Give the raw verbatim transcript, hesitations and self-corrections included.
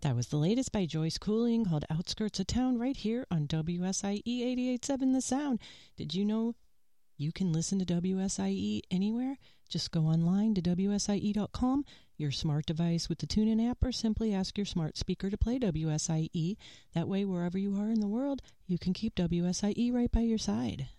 That was the latest by Joyce Cooling called Outskirts of Town right here on W S I E eighty-eight point seven The Sound. Did you know you can listen to W S I E anywhere? Just go online to W S I E dot com, your smart device with the TuneIn app, or simply ask your smart speaker to play W S I E. That way, wherever you are in the world, you can keep W S I E right by your side.